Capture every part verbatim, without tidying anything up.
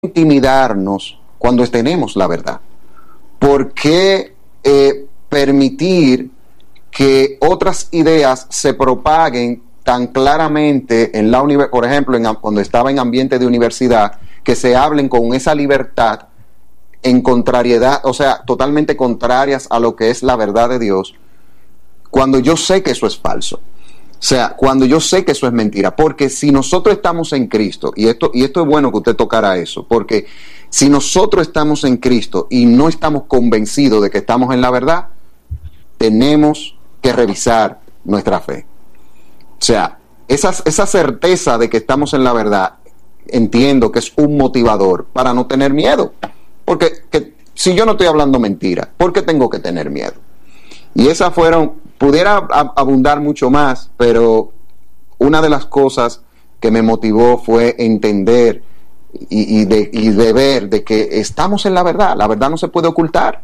intimidarnos cuando tenemos la verdad? ¿Por qué eh, permitir que otras ideas se propaguen tan claramente en la universidad? Por ejemplo, en, cuando estaba en ambiente de universidad, que se hablen con esa libertad en contrariedad, o sea, totalmente contrarias a lo que es la verdad de Dios, cuando yo sé que eso es falso. O sea, cuando yo sé que eso es mentira, porque si nosotros estamos en Cristo, y esto, y esto es bueno que usted tocara eso, porque si nosotros estamos en Cristo y no estamos convencidos de que estamos en la verdad, tenemos que revisar nuestra fe. O sea, esa, esa certeza de que estamos en la verdad, entiendo que es un motivador para no tener miedo, porque que, si yo no estoy hablando mentira, ¿por qué tengo que tener miedo? Y esas fueron, pudiera abundar mucho más, pero una de las cosas que me motivó fue entender y, y, de, y de ver de que estamos en la verdad, la verdad no se puede ocultar.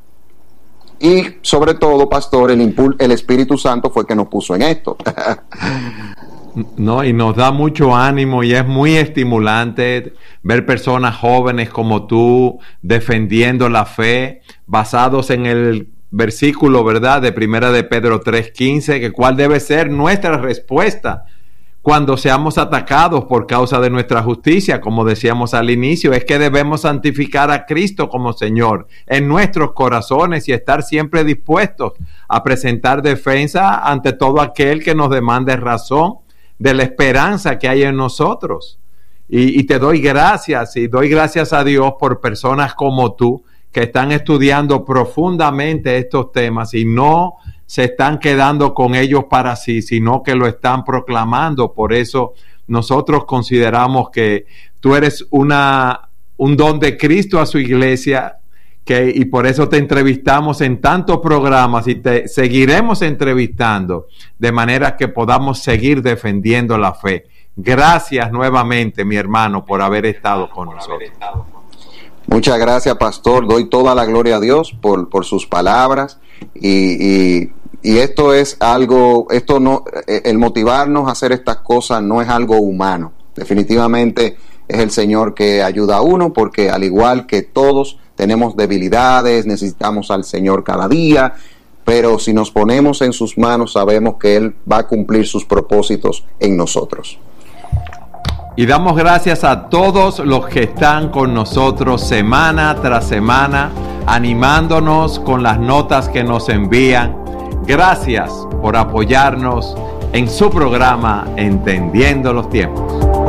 Y sobre todo, pastor, el, impul- el Espíritu Santo fue que nos puso en esto. No, y nos da mucho ánimo y es muy estimulante ver personas jóvenes como tú defendiendo la fe, basados en el versículo, ¿verdad?, de Primera de Pedro tres quince, que cuál debe ser nuestra respuesta cuando seamos atacados por causa de nuestra justicia. Como decíamos al inicio, es que debemos santificar a Cristo como Señor en nuestros corazones y estar siempre dispuestos a presentar defensa ante todo aquel que nos demande razón de la esperanza que hay en nosotros. Y, y te doy gracias, y doy gracias a Dios por personas como tú, que están estudiando profundamente estos temas y no se están quedando con ellos para sí, sino que lo están proclamando. Por eso nosotros consideramos que tú eres una, un don de Cristo a su iglesia, que, y por eso te entrevistamos en tantos programas y te seguiremos entrevistando, de manera que podamos seguir defendiendo la fe. Gracias nuevamente, mi hermano, por haber estado con nosotros. Muchas gracias, pastor. Doy toda la gloria a Dios por, por sus palabras y, y, y esto es algo, esto no, el motivarnos a hacer estas cosas no es algo humano. Definitivamente es el Señor que ayuda a uno, porque al igual que todos tenemos debilidades, necesitamos al Señor cada día, pero si nos ponemos en sus manos sabemos que Él va a cumplir sus propósitos en nosotros. Y damos gracias a todos los que están con nosotros semana tras semana, animándonos con las notas que nos envían. Gracias por apoyarnos en su programa Entendiendo los Tiempos.